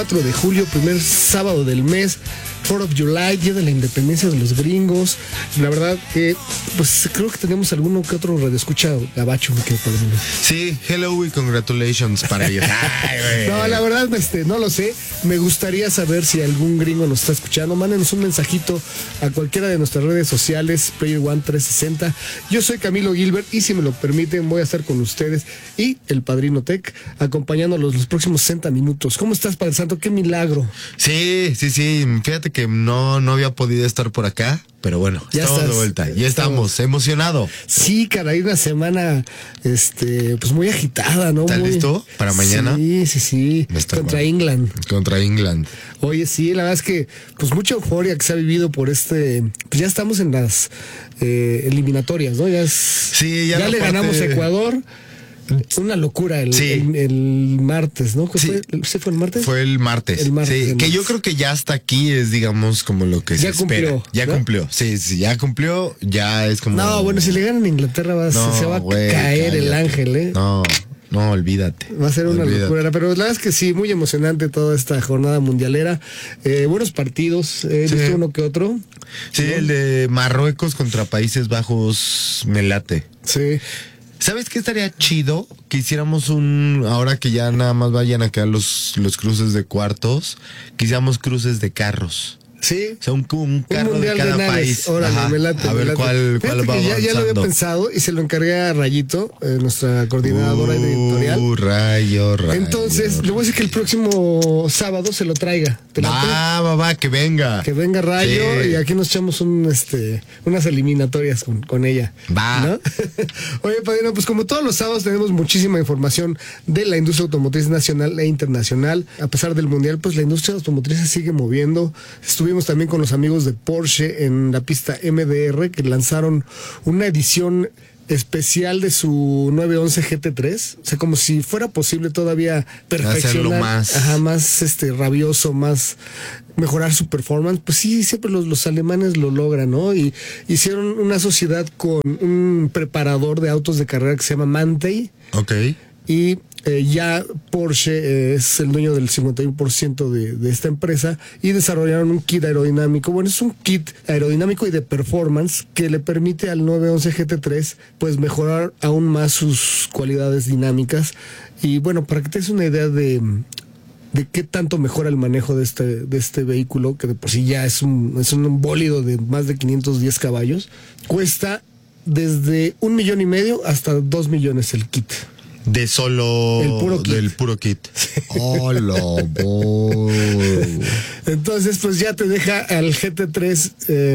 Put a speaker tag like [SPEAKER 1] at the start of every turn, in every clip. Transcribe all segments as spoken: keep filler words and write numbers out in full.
[SPEAKER 1] cuatro de julio, primer sábado del mes, fourth of July, día de la independencia de los gringos. La verdad que, pues creo que tenemos alguno que otro radioescucha gabacho, mi querido padrino.
[SPEAKER 2] Sí, hello y congratulations para ellos. Ay,
[SPEAKER 1] no, la verdad, este, no lo sé. Me gustaría saber si algún gringo nos está escuchando. Mándenos un mensajito a cualquiera de nuestras redes sociales, Player One trescientos sesenta. Yo soy Camilo Gilbert y si me lo permiten voy a estar con ustedes y el Padrino Tech acompañándolos los próximos sesenta minutos. ¿Cómo estás, Padre Santo? ¡Qué milagro!
[SPEAKER 2] Sí, sí, sí. Fíjate que no, no había podido estar por acá, pero bueno,
[SPEAKER 1] ya
[SPEAKER 2] estamos
[SPEAKER 1] estás,
[SPEAKER 2] de vuelta. Ya
[SPEAKER 1] estamos.
[SPEAKER 2] estamos, emocionado.
[SPEAKER 1] Sí, caray, una semana este, pues muy agitada, ¿no?
[SPEAKER 2] ¿Estás
[SPEAKER 1] muy...
[SPEAKER 2] listo para mañana?
[SPEAKER 1] Sí, sí, sí. Contra
[SPEAKER 2] bueno.
[SPEAKER 1] England.
[SPEAKER 2] Contra England.
[SPEAKER 1] Oye, sí, la verdad es que pues mucha euforia que se ha vivido por este... Pues ya estamos en las eh, eliminatorias, ¿no? Ya es...
[SPEAKER 2] Sí, ya,
[SPEAKER 1] ya le
[SPEAKER 2] parte...
[SPEAKER 1] ganamos a Ecuador. Una locura el,
[SPEAKER 2] sí.
[SPEAKER 1] el, el martes, ¿no?
[SPEAKER 2] Sí.
[SPEAKER 1] Fue, ¿Sí fue el martes?
[SPEAKER 2] Fue el martes.
[SPEAKER 1] El martes
[SPEAKER 2] sí,
[SPEAKER 1] el
[SPEAKER 2] que
[SPEAKER 1] martes.
[SPEAKER 2] yo creo que ya hasta aquí es, digamos, como lo que
[SPEAKER 1] ya
[SPEAKER 2] se
[SPEAKER 1] cumplió,
[SPEAKER 2] espera. Ya
[SPEAKER 1] ¿no?
[SPEAKER 2] cumplió. Sí, sí, ya cumplió. Ya es como.
[SPEAKER 1] No, bueno, si le ganan a Inglaterra va,
[SPEAKER 2] no,
[SPEAKER 1] se va a
[SPEAKER 2] güey,
[SPEAKER 1] caer
[SPEAKER 2] cállate.
[SPEAKER 1] el ángel, ¿eh?
[SPEAKER 2] No, no, olvídate.
[SPEAKER 1] Va a ser una
[SPEAKER 2] olvídate.
[SPEAKER 1] locura, pero la verdad es que sí, muy emocionante toda esta jornada mundialera. Eh, buenos partidos, he
[SPEAKER 2] sí.
[SPEAKER 1] visto uno que otro.
[SPEAKER 2] Sí, ¿no? El de Marruecos contra Países Bajos me late.
[SPEAKER 1] Sí.
[SPEAKER 2] ¿Sabes qué estaría chido? Que hiciéramos un... Ahora que ya nada más vayan a quedar los, los cruces de cuartos, que hiciéramos cruces de carros.
[SPEAKER 1] Sí.
[SPEAKER 2] O sea, un, un carro
[SPEAKER 1] un
[SPEAKER 2] de cada
[SPEAKER 1] de
[SPEAKER 2] país.
[SPEAKER 1] Órale,
[SPEAKER 2] Ajá.
[SPEAKER 1] me late,
[SPEAKER 2] a
[SPEAKER 1] me
[SPEAKER 2] ver
[SPEAKER 1] late.
[SPEAKER 2] cuál, cuál va
[SPEAKER 1] ya, ya lo había pensado y se lo encargué a Rayito, eh, nuestra coordinadora
[SPEAKER 2] uh,
[SPEAKER 1] editorial.
[SPEAKER 2] Rayo, rayo.
[SPEAKER 1] Entonces,
[SPEAKER 2] rayo.
[SPEAKER 1] le voy a decir que el próximo sábado se lo traiga. ¿Te
[SPEAKER 2] ah, va, va, que venga.
[SPEAKER 1] Que venga Rayo
[SPEAKER 2] sí.
[SPEAKER 1] y aquí nos echamos un, este, unas eliminatorias con, con ella.
[SPEAKER 2] Va.
[SPEAKER 1] ¿No? Oye, Padrino, pues como todos los sábados tenemos muchísima información de la industria automotriz nacional e internacional. A pesar del mundial, pues la industria automotriz se sigue moviendo. Estuvimos también con los amigos de Porsche en la pista M D R que lanzaron una edición especial de su nueve once G T tres, o sea, como si fuera posible todavía perfeccionar,
[SPEAKER 2] hacerlo más,
[SPEAKER 1] ajá, más este rabioso, más mejorar su performance. Pues sí, siempre los, los alemanes lo logran, ¿no? Y hicieron una sociedad con un preparador de autos de carrera que se llama Mantei.
[SPEAKER 2] Ok.
[SPEAKER 1] Y eh, ya Porsche eh, es el dueño del cincuenta y uno por ciento de, de esta empresa y desarrollaron un kit aerodinámico. Bueno, es un kit aerodinámico y de performance que le permite al nueve once G T tres pues mejorar aún más sus cualidades dinámicas. Y bueno, para que te des una idea de, de qué tanto mejora el manejo de este, de este vehículo, que de por sí ya es un, es un bólido de más de quinientos diez caballos, cuesta desde un millón y medio hasta dos millones el kit.
[SPEAKER 2] De solo...
[SPEAKER 1] El puro kit.
[SPEAKER 2] Del puro kit. Hola, boy.
[SPEAKER 1] Entonces, pues ya te deja al G T tres eh,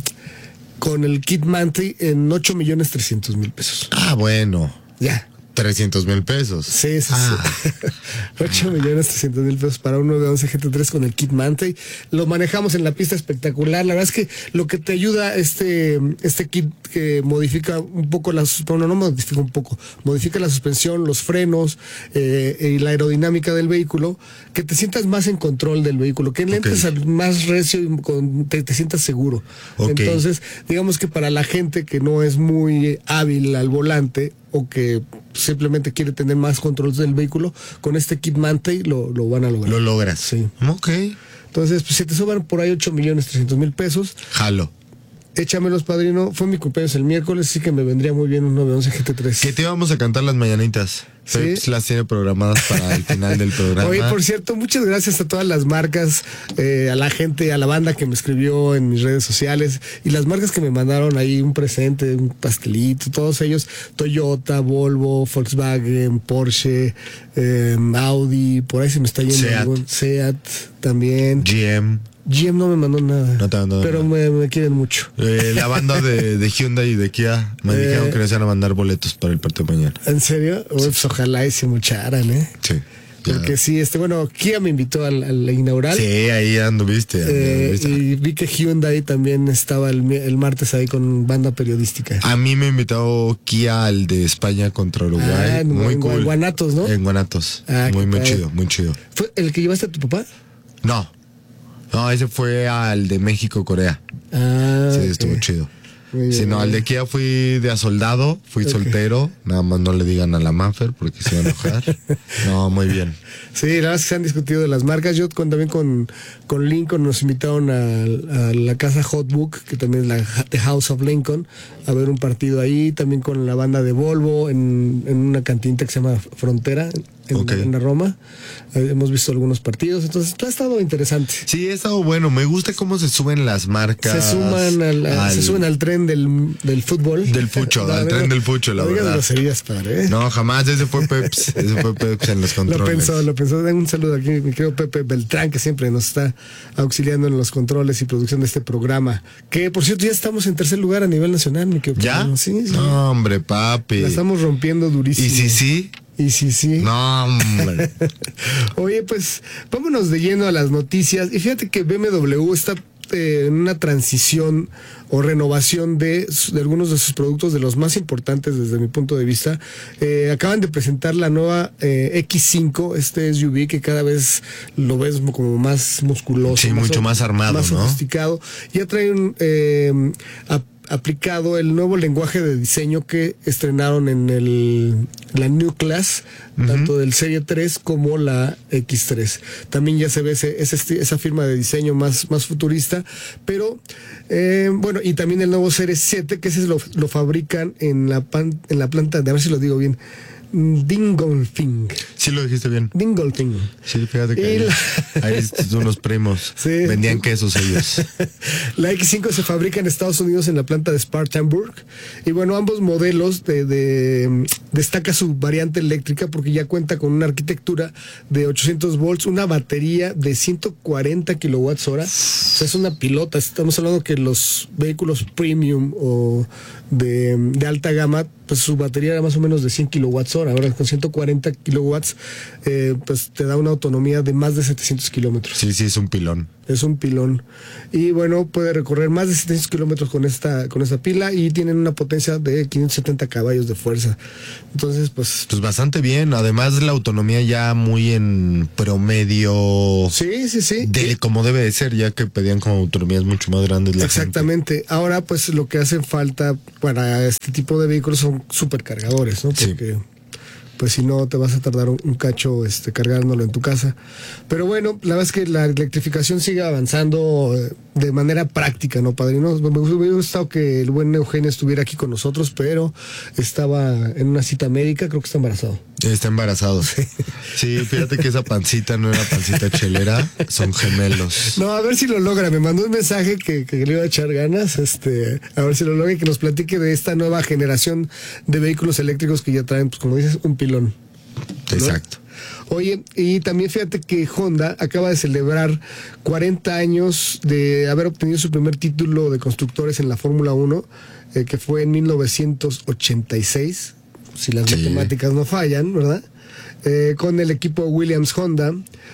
[SPEAKER 1] con el kit Mantei en ocho millones trescientos mil pesos.
[SPEAKER 2] Ah, bueno.
[SPEAKER 1] Ya.
[SPEAKER 2] trescientos mil pesos.
[SPEAKER 1] Sí, sí,
[SPEAKER 2] ah.
[SPEAKER 1] sí. ocho millones trescientos mil pesos para un nueve once G T tres con el kit Mantei. Lo manejamos en la pista espectacular. La verdad es que lo que te ayuda este, este kit que modifica un poco la suspensión, no, no modifica un poco, modifica la suspensión, los frenos eh, y la aerodinámica del vehículo, que te sientas más en control del vehículo, que le entres okay. más recio y con, te, te sientas seguro. Okay. Entonces, digamos que para la gente que no es muy hábil al volante, o que simplemente quiere tener más control del vehículo, con este kit Mantei lo, lo van a lograr.
[SPEAKER 2] Lo logras.
[SPEAKER 1] Sí.
[SPEAKER 2] Ok.
[SPEAKER 1] Entonces, pues si te suban por ahí ocho millones trescientos mil pesos.
[SPEAKER 2] Jalo.
[SPEAKER 1] Échamelos, padrino. Fue mi cumpleaños el miércoles, así que me vendría muy bien un nueve once G T tres.
[SPEAKER 2] Que te íbamos a cantar las mañanitas.
[SPEAKER 1] ¿Sí?
[SPEAKER 2] Peps las tiene programadas para el final del programa.
[SPEAKER 1] Oye, por cierto, muchas gracias a todas las marcas, eh, a la gente, a la banda que me escribió en mis redes sociales y las marcas que me mandaron ahí un presente, un pastelito, todos ellos, Toyota, Volvo, Volkswagen, Porsche, eh, Audi, por ahí se me está yendo
[SPEAKER 2] Seat,
[SPEAKER 1] algún, Seat también.
[SPEAKER 2] G M.
[SPEAKER 1] G M no me mandó nada.
[SPEAKER 2] No te mandó
[SPEAKER 1] pero
[SPEAKER 2] nada.
[SPEAKER 1] Me, me quieren mucho.
[SPEAKER 2] Eh, la banda de, de Hyundai y de Kia me eh, dijeron que les iban a mandar boletos para el partido de mañana.
[SPEAKER 1] ¿En serio? Sí. Pues ojalá y se mocharan, ¿eh?
[SPEAKER 2] Sí.
[SPEAKER 1] Porque ya. sí, este, bueno, Kia me invitó al, al inaugural.
[SPEAKER 2] Sí, ahí anduviste.
[SPEAKER 1] Eh,
[SPEAKER 2] anduviste.
[SPEAKER 1] Y vi que Hyundai también estaba el, el martes ahí con banda periodística.
[SPEAKER 2] A mí me invitó Kia al de España contra Uruguay.
[SPEAKER 1] Ah, en,
[SPEAKER 2] muy
[SPEAKER 1] en,
[SPEAKER 2] cool.
[SPEAKER 1] En Guanatos, ¿no?
[SPEAKER 2] En Guanatos.
[SPEAKER 1] Ah,
[SPEAKER 2] muy, muy
[SPEAKER 1] padre.
[SPEAKER 2] chido, muy chido.
[SPEAKER 1] ¿Fue el que llevaste a tu papá?
[SPEAKER 2] No. No, ese fue al de México-Corea.
[SPEAKER 1] Ah,
[SPEAKER 2] sí,
[SPEAKER 1] okay.
[SPEAKER 2] estuvo chido.
[SPEAKER 1] Muy
[SPEAKER 2] Sí,
[SPEAKER 1] bien,
[SPEAKER 2] no,
[SPEAKER 1] muy
[SPEAKER 2] al de
[SPEAKER 1] bien.
[SPEAKER 2] Kia fui de a soldado, fui
[SPEAKER 1] Ok.
[SPEAKER 2] soltero, nada más no le digan a la Maffer porque se va a enojar. No, muy bien.
[SPEAKER 1] Sí, la verdad es que se han discutido de las marcas. Yo con, también con, con Lincoln nos invitaron a, a la casa Hotbook, que también es la The House of Lincoln, a ver un partido ahí. También con la banda de Volvo en, en una cantinita que se llama Frontera, en,
[SPEAKER 2] Ok.
[SPEAKER 1] en la Roma. Eh, hemos visto algunos partidos, entonces ha estado interesante.
[SPEAKER 2] Sí, ha estado bueno. Me gusta cómo se suben las marcas.
[SPEAKER 1] Se suman al, a- se suben al tren del, del fútbol.
[SPEAKER 2] Del fucho,
[SPEAKER 1] No,
[SPEAKER 2] al
[SPEAKER 1] no,
[SPEAKER 2] tren
[SPEAKER 1] no,
[SPEAKER 2] del fucho, la
[SPEAKER 1] no digas
[SPEAKER 2] verdad.
[SPEAKER 1] groserías, padre, ¿eh?
[SPEAKER 2] No, jamás. Ese fue Peps. Ese fue Peps en los
[SPEAKER 1] Lo
[SPEAKER 2] controles.
[SPEAKER 1] pensó, lo pensó. Den un saludo aquí, mi querido Pepe Beltrán, que siempre nos está auxiliando en los controles y producción de este programa. Que, por cierto, ya estamos en tercer lugar a nivel nacional, mi querido
[SPEAKER 2] ¿Ya?
[SPEAKER 1] Pedro. Sí, sí.
[SPEAKER 2] No, hombre, papi.
[SPEAKER 1] La estamos rompiendo durísimo.
[SPEAKER 2] ¿Y si sí?
[SPEAKER 1] Y sí, sí.
[SPEAKER 2] No, hombre.
[SPEAKER 1] Oye, pues vámonos de lleno a las noticias. Y fíjate que B M W está eh, en una transición o renovación de, su- de algunos de sus productos, de los más importantes desde mi punto de vista. Eh, acaban de presentar la nueva eh, X cinco, este S U V que cada vez lo ves como más musculoso.
[SPEAKER 2] Sí, mucho
[SPEAKER 1] so-
[SPEAKER 2] más armado,
[SPEAKER 1] más
[SPEAKER 2] ¿no?
[SPEAKER 1] sofisticado. Ya trae un, eh, ap- aplicado el nuevo lenguaje de diseño que estrenaron en el la New Class, tanto del Serie tres como la X tres. También ya se ve ese, ese esti- esa firma de diseño más, más futurista, pero eh, bueno, y también el nuevo Serie siete, que ese lo, lo fabrican en la, pan- en la planta, de a ver si lo digo bien, Dingolfing.
[SPEAKER 2] Sí lo dijiste bien.
[SPEAKER 1] Dingolfing.
[SPEAKER 2] Sí, fíjate que
[SPEAKER 1] Y
[SPEAKER 2] ahí,
[SPEAKER 1] la-
[SPEAKER 2] ahí son unos primos.
[SPEAKER 1] Sí.
[SPEAKER 2] Vendían quesos ellos.
[SPEAKER 1] La X cinco se fabrica en Estados Unidos en la planta de Spartanburg. Y bueno, ambos modelos de, de- destaca su variante eléctrica porque ya cuenta con una arquitectura de ochocientos volts, una batería de ciento cuarenta kilowatts hora. O sea, es una pilota. Estamos hablando que los vehículos premium o de, de alta gama, pues su batería era más o menos de cien kilowatts hora. Ahora con ciento cuarenta kilowatts, eh, pues te da una autonomía de más de setecientos kilómetros.
[SPEAKER 2] Sí, sí, es un pilón.
[SPEAKER 1] Es un pilón. Y bueno, puede recorrer más de setecientos kilómetros con esta, con esta pila y tienen una potencia de quinientos setenta caballos de fuerza. Entonces, pues.
[SPEAKER 2] Pues bastante bien. Además, la autonomía ya muy en promedio
[SPEAKER 1] Sí, sí, sí.
[SPEAKER 2] de como debe de ser, ya que pedían como autonomías mucho más grandes. La
[SPEAKER 1] Exactamente. Ahora, pues lo que hace falta para este tipo de vehículos son supercargadores, ¿no?
[SPEAKER 2] Sí.
[SPEAKER 1] Porque. Pues si no te vas a tardar un, un cacho este, cargándolo en tu casa. Pero bueno, la verdad es que la electrificación sigue avanzando eh, de manera práctica, ¿no, padrino? Me hubiera gustado que el buen Eugenio estuviera aquí con nosotros, pero estaba en una cita médica, creo que está embarazado.
[SPEAKER 2] gente. Está embarazado. Sí, fíjate que esa pancita no era pancita chelera, son gemelos.
[SPEAKER 1] No, a ver si lo logra. Me mandó un mensaje que, que le iba a echar ganas. Este, a ver si lo logra y que nos platique de esta nueva generación de vehículos eléctricos que ya traen, pues como dices, un pilón.
[SPEAKER 2] Exacto.
[SPEAKER 1] Oye, y también fíjate que Honda acaba de celebrar cuarenta años de haber obtenido su primer título de constructores en la Fórmula uno, eh, que fue en mil novecientos ochenta y seis, si las
[SPEAKER 2] Sí.
[SPEAKER 1] matemáticas no fallan, ¿verdad? Eh, con el equipo Williams Honda.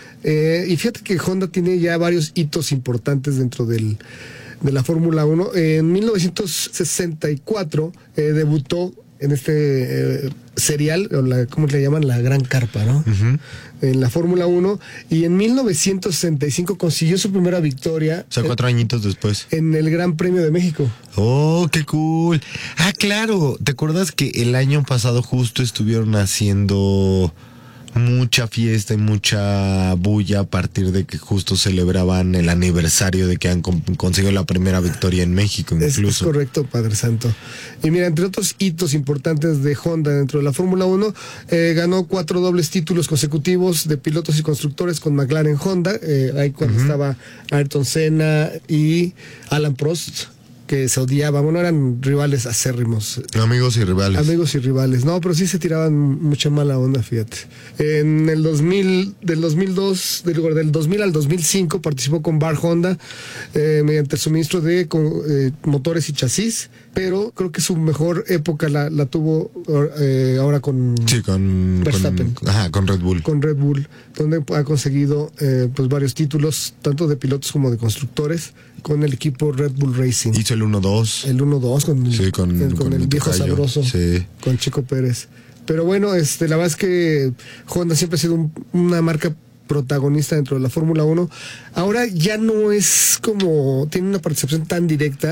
[SPEAKER 1] Eh, y fíjate que Honda tiene ya varios hitos importantes dentro del, de la Fórmula uno. En mil novecientos sesenta y cuatro eh, debutó en este eh, serial, o la, ¿cómo le llaman? La Gran Carpa, ¿no?
[SPEAKER 2] Ujú.
[SPEAKER 1] En la Fórmula uno. Y en mil novecientos sesenta y cinco consiguió su primera victoria
[SPEAKER 2] O sea, cuatro añitos después.
[SPEAKER 1] en el Gran Premio de México.
[SPEAKER 2] Oh, qué cool. Ah, claro. ¿Te acuerdas que el año pasado justo estuvieron haciendo mucha fiesta y mucha bulla a partir de que justo celebraban el aniversario de que han con- conseguido la primera victoria en México
[SPEAKER 1] Es, es
[SPEAKER 2] incluso?
[SPEAKER 1] correcto, Padre Santo. Y mira, entre otros hitos importantes de Honda dentro de la Fórmula uno, eh, ganó cuatro dobles títulos consecutivos de pilotos y constructores con McLaren Honda. Eh, ahí cuando estaba Ayrton Senna y Alan Prost, que se odiaban, bueno, eran rivales acérrimos.
[SPEAKER 2] Amigos y rivales.
[SPEAKER 1] Amigos y rivales. No, pero sí se tiraban mucha mala onda, fíjate. En el dos mil, del dos mil dos, del, del dos mil al dos mil cinco participó con Bar Honda eh, mediante el suministro de con, eh, motores y chasis, pero creo que su mejor época la, la tuvo eh, ahora con,
[SPEAKER 2] Sí, con,
[SPEAKER 1] Verstappen.
[SPEAKER 2] con, ajá, con Red Bull.
[SPEAKER 1] con Red Bull, donde ha conseguido eh, pues varios títulos, tanto de pilotos como de constructores, con el equipo Red Bull Racing.
[SPEAKER 2] Hizo el uno dos.
[SPEAKER 1] El uno dos con,
[SPEAKER 2] Sí, con-
[SPEAKER 1] el, con
[SPEAKER 2] con
[SPEAKER 1] el
[SPEAKER 2] mi
[SPEAKER 1] viejo
[SPEAKER 2] tocayo.
[SPEAKER 1] sabroso,
[SPEAKER 2] Sí.
[SPEAKER 1] con Chico Pérez. Pero bueno, este, la verdad es que Honda siempre ha sido un- una marca protagonista dentro de la Fórmula uno. Ahora ya no es como, tiene una participación tan directa,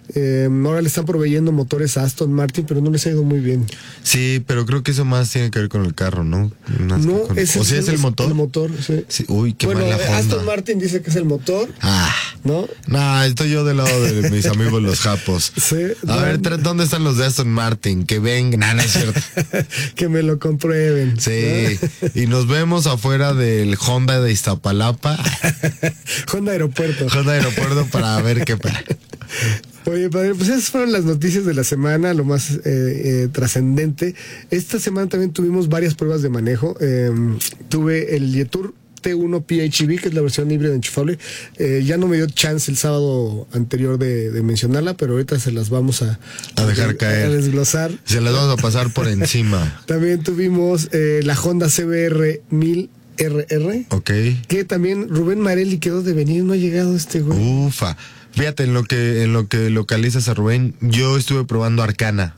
[SPEAKER 1] Eh, ahora le están proveyendo motores a Aston Martin, pero no les ha ido muy bien.
[SPEAKER 2] Sí, pero creo que eso más tiene que ver con el carro, ¿no? Más
[SPEAKER 1] No,
[SPEAKER 2] con...
[SPEAKER 1] ese
[SPEAKER 2] ¿O
[SPEAKER 1] es,
[SPEAKER 2] si es el motor?
[SPEAKER 1] El motor, sí.
[SPEAKER 2] Sí, uy, qué
[SPEAKER 1] bueno,
[SPEAKER 2] mala Honda.
[SPEAKER 1] Aston Martin dice que es el motor,
[SPEAKER 2] Ah,
[SPEAKER 1] ¿no?
[SPEAKER 2] no, estoy yo del lado de mis amigos los japos.
[SPEAKER 1] Sí,
[SPEAKER 2] a
[SPEAKER 1] no.
[SPEAKER 2] ver, tra- ¿dónde están los de Aston Martin? Que vengan, no, no es cierto.
[SPEAKER 1] Que me lo comprueben.
[SPEAKER 2] Sí, y nos vemos afuera del Honda de Iztapalapa,
[SPEAKER 1] Honda Aeropuerto.
[SPEAKER 2] Honda Aeropuerto, para ver qué pasa.
[SPEAKER 1] Oye, padre, pues esas fueron las noticias de la semana, lo más eh, eh, trascendente. Esta semana también tuvimos varias pruebas de manejo. Eh, tuve el Yetur T uno P H E V, que es la versión híbrida enchufable. Eh, ya no me dio chance el sábado anterior de, de mencionarla, pero ahorita se las vamos a,
[SPEAKER 2] A dejar
[SPEAKER 1] a,
[SPEAKER 2] caer.
[SPEAKER 1] a desglosar.
[SPEAKER 2] Se las vamos a pasar por encima.
[SPEAKER 1] También tuvimos eh, la Honda C B R mil R R,
[SPEAKER 2] Ok.
[SPEAKER 1] que también Rubén Marelli quedó de venir, no ha llegado este güey.
[SPEAKER 2] Ufa. Fíjate, en lo que, en lo que localizas a Rubén, yo estuve probando Arcana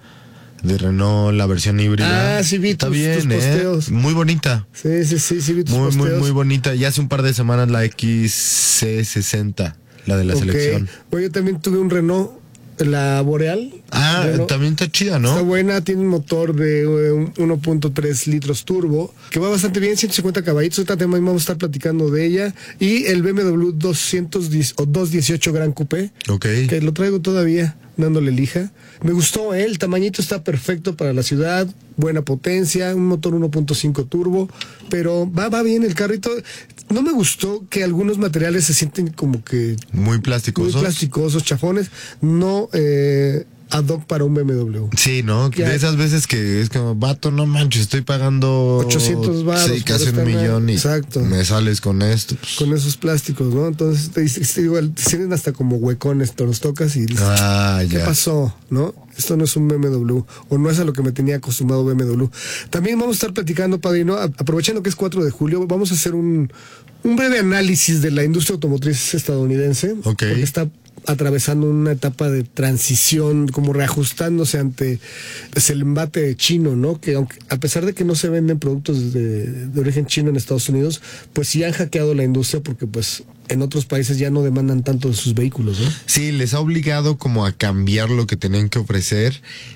[SPEAKER 2] de Renault, la versión híbrida.
[SPEAKER 1] Ah, sí vi
[SPEAKER 2] Está
[SPEAKER 1] tus-
[SPEAKER 2] bien,
[SPEAKER 1] tus
[SPEAKER 2] ¿eh?
[SPEAKER 1] posteos.
[SPEAKER 2] Muy bonita.
[SPEAKER 1] Sí, sí, sí, sí vi tus
[SPEAKER 2] Muy, muy,
[SPEAKER 1] posteos.
[SPEAKER 2] muy bonita. Y hace un par de semanas la X C sesenta, la de la
[SPEAKER 1] Ok.
[SPEAKER 2] selección.
[SPEAKER 1] Oye, yo también tuve un Renault, la Boreal.
[SPEAKER 2] Ah,
[SPEAKER 1] Renault.
[SPEAKER 2] también está chida,
[SPEAKER 1] Está
[SPEAKER 2] ¿no?
[SPEAKER 1] buena, tiene un motor de eh, un uno punto tres litros turbo, que va bastante bien, ciento cincuenta caballitos. Ahorita también vamos a estar platicando de ella. Y el B M W doscientos diez o doscientos dieciocho Gran Coupé,
[SPEAKER 2] Ok.
[SPEAKER 1] que lo traigo todavía dándole lija. Me gustó, ¿eh? El tamañito está perfecto para la ciudad, buena potencia, un motor uno punto cinco turbo, pero va, va bien el carrito. No me gustó que algunos materiales se sienten como que
[SPEAKER 2] Muy plasticosos.
[SPEAKER 1] muy plasticosos, chafones, no eh, ad hoc para un B M W.
[SPEAKER 2] Sí, ¿no?
[SPEAKER 1] Ya.
[SPEAKER 2] De esas veces que es como, vato, no manches, estoy pagando
[SPEAKER 1] ochocientos varos
[SPEAKER 2] Sí,
[SPEAKER 1] por
[SPEAKER 2] casi un
[SPEAKER 1] esta
[SPEAKER 2] millón y
[SPEAKER 1] Exacto.
[SPEAKER 2] me sales con esto. pues.
[SPEAKER 1] Con esos plásticos, ¿no? Entonces te, te, te digo, te sienten hasta como huecones, te los tocas y dices,
[SPEAKER 2] Ah,
[SPEAKER 1] ¿qué
[SPEAKER 2] ya.
[SPEAKER 1] pasó? ¿No? Esto no es un B M W, o no es a lo que me tenía acostumbrado B M W. También vamos a estar platicando, padrino, a- aprovechando que es cuatro de julio, vamos a hacer un, un breve análisis de la industria automotriz estadounidense,
[SPEAKER 2] Ok.
[SPEAKER 1] porque está atravesando una etapa de transición, como reajustándose ante pues, el embate chino, ¿no? Que aunque a pesar de que no se venden productos de, de origen chino en Estados Unidos, pues sí han hackeado la industria porque pues en otros países ya no demandan tanto de sus vehículos, ¿no?
[SPEAKER 2] Sí, les ha obligado como a cambiar lo que tenían que ofrecer